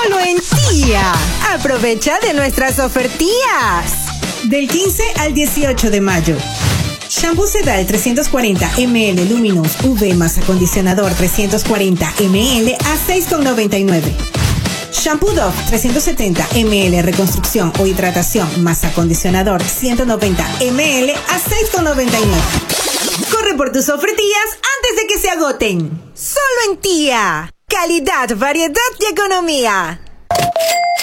Solo en Tía. Aprovecha de nuestras ofertías. Del 15 al 18 de mayo. Shampoo Sedal 340 ml Luminous UV más acondicionador 340 ml a $6,99. Shampoo Dove 370 ml reconstrucción o hidratación más acondicionador 190 ml a $6,99. Corre por tus ofertillas antes de que se agoten. Solo en Tía. Calidad, variedad y economía.